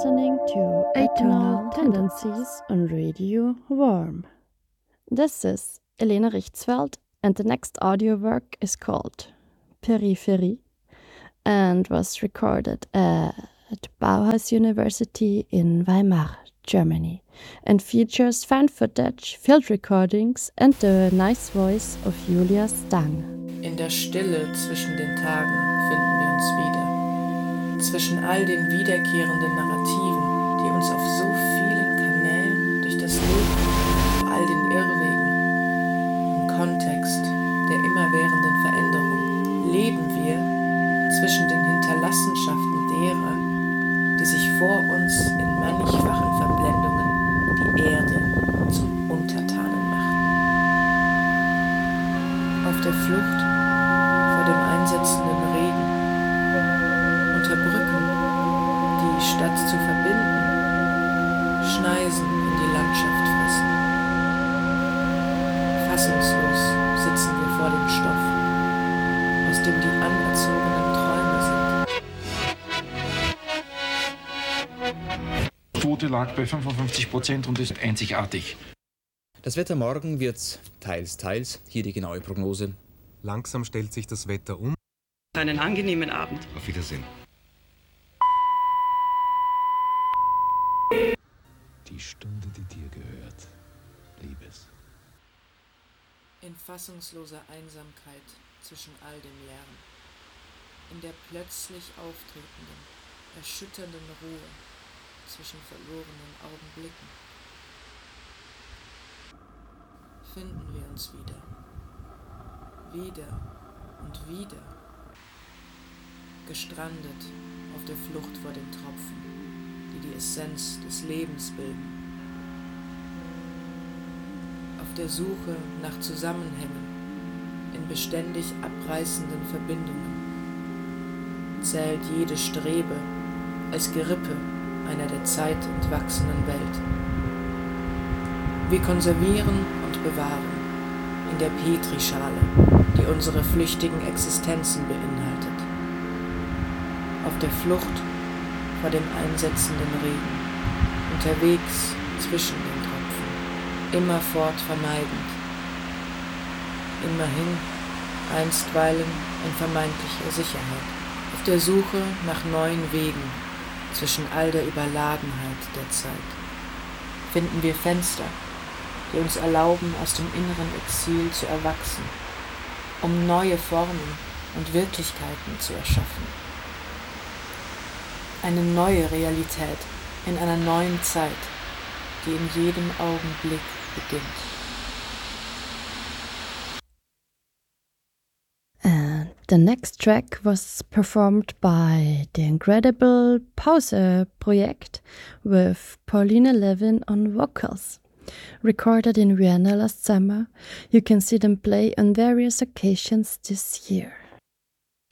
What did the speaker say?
listening to Atonal Tendencies on Radio Worm. This is Elena Richtsfeld, and the next audio work is called Peripherie and was recorded at Bauhaus University in Weimar, Germany, and features found footage, field recordings, and the nice voice of Julia Stang. In der Stille zwischen den Tagen finden wir uns wieder. Zwischen all den wiederkehrenden Narrativen, die uns auf so vielen Kanälen durch das Leben, auf all den Irrwegen, im Kontext der immerwährenden Veränderung, leben wir zwischen den Hinterlassenschaften derer, die sich vor uns in mannigfachen Verblendungen die Erde zum Untertanen machten. Auf der Flucht vor dem einsetzenden Regen, unter Brücken, die statt zu verbinden, Schneisen in die Landschaft fressen. Fassungslos sitzen wir vor dem Stoff, aus dem die anerzogenen Träume sind. Die Quote lag bei 55% und ist einzigartig. Das Wetter morgen wird teils. Hier die genaue Prognose. Langsam stellt sich das Wetter um. Einen angenehmen Abend. Auf Wiedersehen. Die Stunde, die dir gehört, Liebes. In fassungsloser Einsamkeit zwischen all dem Lärm, in der plötzlich auftretenden, erschütternden Ruhe zwischen verlorenen Augenblicken, finden wir uns wieder. Wieder und wieder. Gestrandet auf der Flucht vor den Tropfen, die die Essenz des Lebens bilden. Auf der Suche nach Zusammenhängen in beständig abreißenden Verbindungen zählt jede Strebe als Gerippe einer der Zeit entwachsenen Welt. Wir konservieren und bewahren in der Petrischale, die unsere flüchtigen Existenzen beinhaltet. Auf der Flucht vor dem einsetzenden Regen, unterwegs zwischen den Tropfen, immerfort vermeidend. Immerhin einstweilen in vermeintlicher Sicherheit, auf der Suche nach neuen Wegen zwischen all der Überladenheit der Zeit. Finden wir Fenster, die uns erlauben, aus dem inneren Exil zu erwachsen, um neue Formen und Wirklichkeiten zu erschaffen. Eine neue Realität in einer neuen Zeit, die in jedem Augenblick beginnt. And the next track was performed by the incredible Pause Projekt with Pauline Levin on vocals. Recorded in Vienna last summer, you can see them play on various occasions this year.